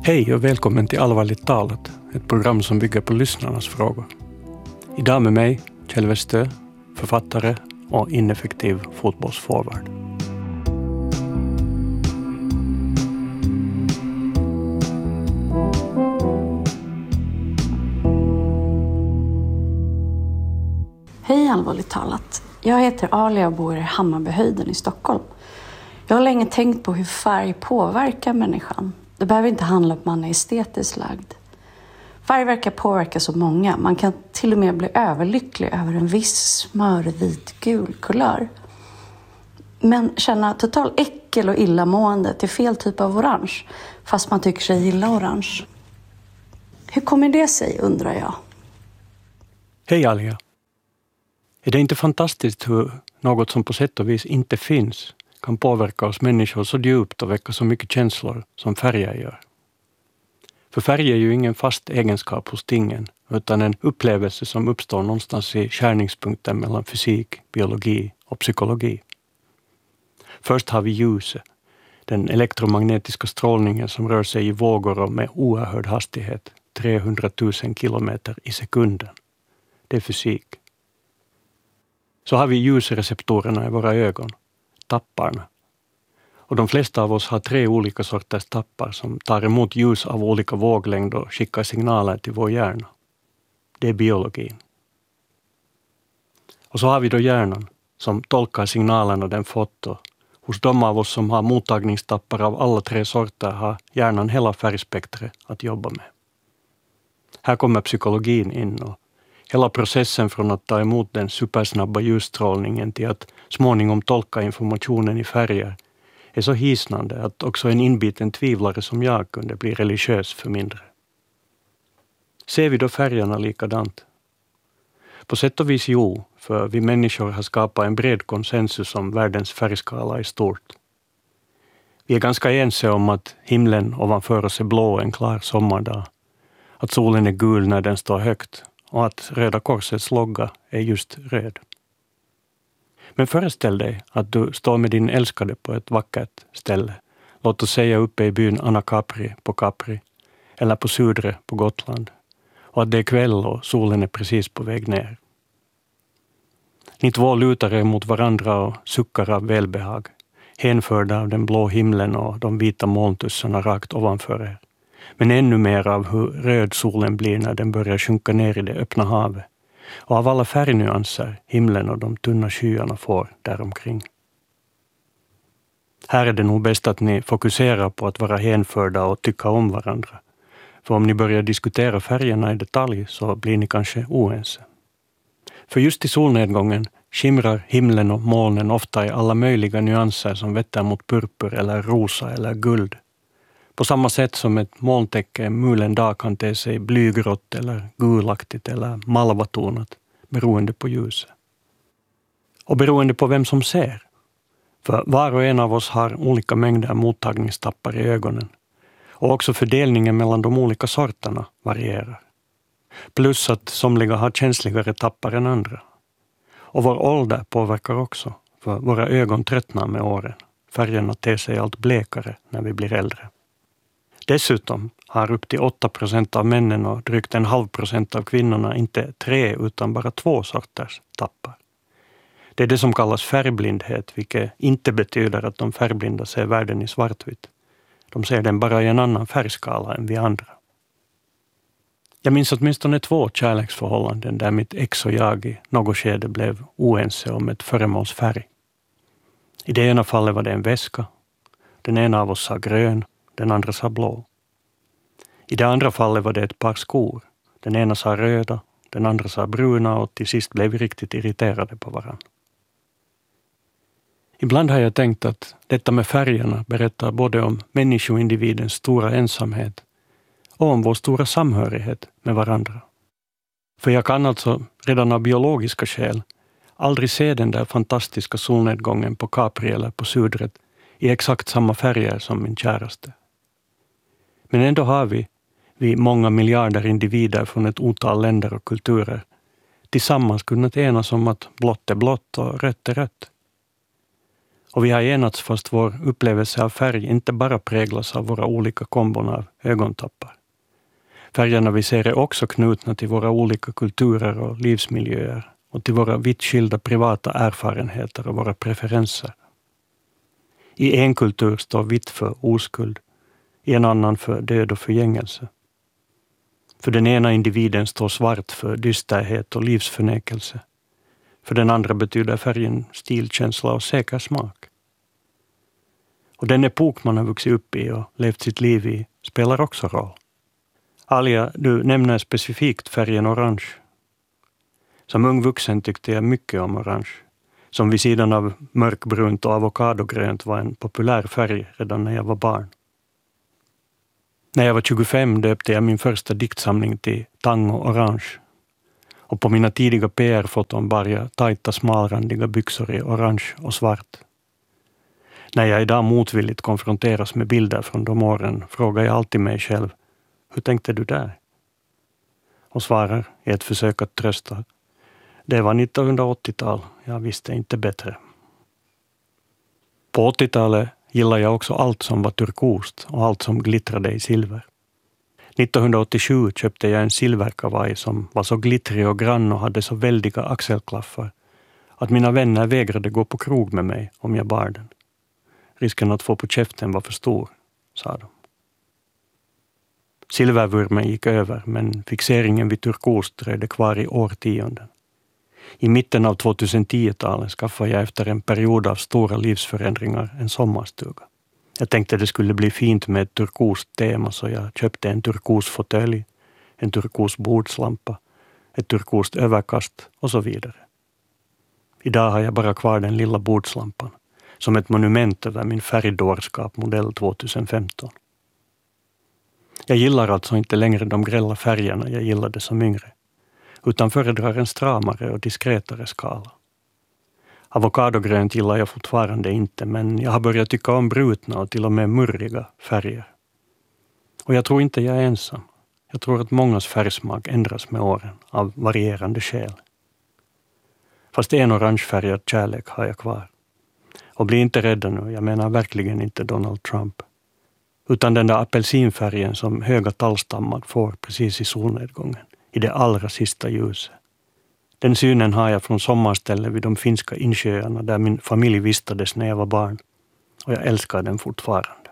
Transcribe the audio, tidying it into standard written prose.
Hej och välkommen till Allvarligt talat, ett program som bygger på lyssnarnas frågor. Idag med mig, Kjell Westö, författare och ineffektiv fotbollsforward. Hej Allvarligt talat. Jag heter Alia och bor i Hammarbyhöjden i Stockholm. Jag har länge tänkt på hur färg påverkar människan. Det behöver inte handla om att man är estetiskt lagd. Färg verkar påverka så många. Man kan till och med bli överlycklig över en viss smörvit-gul kulör. Men känna total äckel och illamående till fel typ av orange. Fast man tycker sig gilla orange. Hur kommer det sig, undrar jag? Hej Alia. Är det inte fantastiskt hur något som på sätt och vis inte finns kan påverka oss människor så djupt och väcka så mycket känslor som färger gör? För färg är ju ingen fast egenskap hos tingen, utan en upplevelse som uppstår någonstans i skärningspunkten mellan fysik, biologi och psykologi. Först har vi ljuset, den elektromagnetiska strålningen som rör sig i vågor och med oerhörd hastighet, 300 000 kilometer i sekunden. Det är fysik. Så har vi ljusreceptorerna i våra ögon, tapparna. Och de flesta av oss har 3 olika sorters tappar som tar emot ljus av olika våglängd och skickar signaler till vår hjärna. Det är biologin. Och så har vi då hjärnan som tolkar signalerna den fått, och hos de av oss som har mottagningstappar av alla 3 sorter har hjärnan hela färgspektret att jobba med. Här kommer psykologin in och hela processen från att ta emot den supersnabba ljusstrålningen till att småningom tolka informationen i färger är så hisnande att också en inbiten tvivlare som jag kunde bli religiös för mindre. Ser vi då färgerna likadant? På sätt och vis jo, för vi människor har skapat en bred konsensus om världens färgskala i stort. Vi är ganska ense om att himlen ovanför oss är blå en klar sommardag, att solen är gul när den står högt och att Röda korsets logga är just röd. Men föreställ dig att du står med din älskade på ett vackert ställe. Låt oss säga uppe i byn Anacapri på Capri eller på Sudre på Gotland. Och att det är kväll och solen är precis på väg ner. Ni 2 lutar er mot varandra och suckar av välbehag. Hänförda av den blå himlen och de vita molntussarna rakt ovanför er. Men ännu mer av hur röd solen blir när den börjar sjunka ner i det öppna havet. Och av alla färgnyanser himlen och de tunna skyarna får däromkring. Här är det nog bäst att ni fokuserar på att vara hänförda och tycka om varandra. För om ni börjar diskutera färgerna i detalj så blir ni kanske oense. För just i solnedgången skimrar himlen och molnen ofta i alla möjliga nyanser som vetter mot purpur eller rosa eller guld. På samma sätt som ett molntäcke en mulen dag kan te sig blygrått eller gulaktigt eller malvatonat, beroende på ljuset. Och beroende på vem som ser. För var och en av oss har olika mängder mottagningstappar i ögonen. Och också fördelningen mellan de olika sorterna varierar. Plus att somliga har känsligare tappar än andra. Och vår ålder påverkar också, för våra ögon tröttnar med åren. Färgerna ter sig allt blekare när vi blir äldre. Dessutom har upp till 8% av männen och drygt 0,5% av kvinnorna inte 3 utan bara 2 sorters tappar. Det är det som kallas färgblindhet, vilket inte betyder att de färgblinda ser världen i svartvitt. De ser den bara i en annan färgskala än vi andra. Jag minns åtminstone 2 kärleksförhållanden där mitt ex och jag i något skede blev oense om ett föremåls färg. I det ena fallet var det en väska. Den ena av oss sa grön. Den andra sa blå. I det andra fallet var det ett par skor. Den ena sa röda, den andra sa bruna och till sist blev vi riktigt irriterade på varandra. Ibland har jag tänkt att detta med färgerna berättar både om människoindividens stora ensamhet och om vår stora samhörighet med varandra. För jag kan alltså redan av biologiska skäl aldrig se den där fantastiska solnedgången på Capri eller på Sudret i exakt samma färger som min käraste. Men ändå har vi många miljarder individer från ett otal länder och kulturer, tillsammans kunnat enas om att blått är blått och rött är rött. Och vi har enats fast vår upplevelse av färg inte bara präglas av våra olika kombon av ögontappar. Färgerna vi ser är också knutna till våra olika kulturer och livsmiljöer och till våra vitt skilda privata erfarenheter och våra preferenser. I en kultur står vitt för oskuld, i en annan för död och förgängelse. För den ena individen står svart för dysterhet och livsförnekelse. För den andra betyder färgen stilkänsla och säker smak. Och den epok man har vuxit upp i och levt sitt liv i spelar också roll. Alia, du nämner specifikt färgen orange. Som ung vuxen tyckte jag mycket om orange, som vid sidan av mörkbrunt och avokadogrönt var en populär färg redan när jag var barn. När jag var 25 döpte jag min första diktsamling till Tango Orange. Och på mina tidiga PR-foton bar jag tajta smalrandiga byxor i orange och svart. När jag idag motvilligt konfronteras med bilder från de åren frågar jag alltid mig själv, hur tänkte du där? Och svarar i ett försök att trösta, det var 1980-tal, jag visste inte bättre. På 80-talet gillade jag också allt som var turkost och allt som glittrade i silver. 1987 köpte jag en silverkavaj som var så glittrig och grann och hade så väldiga axelklaffar att mina vänner vägrade gå på krog med mig om jag bar den. Risken att få på käften var för stor, sa de. Silvervurmen gick över, men fixeringen vid turkost dröjde kvar i årtionden. I mitten av 2010-talet skaffade jag efter en period av stora livsförändringar en sommarstuga. Jag tänkte det skulle bli fint med ett turkost tema, så jag köpte en turkos fåtölj, en turkos bordslampa, ett turkost överkast och så vidare. Idag har jag bara kvar den lilla bordslampan, som ett monument över min färgdårskap modell 2015. Jag gillar alltså inte längre de grälla färgerna jag gillade som yngre, utan föredrar en stramare och diskretare skala. Avokadogrönt gillar jag fortfarande inte, men jag har börjat tycka om brutna och till och med murriga färger. Och jag tror inte jag är ensam. Jag tror att mångas färgsmak ändras med åren av varierande skäl. Fast en orangefärgad kärlek har jag kvar. Och bli inte rädda nu, jag menar verkligen inte Donald Trump. Utan den där apelsinfärgen som höga tallstammar får precis i solnedgången, i det allra sista ljuset. Den synen har jag från sommarställen vid de finska insjöarna där min familj vistades när jag var barn. Och jag älskar den fortfarande.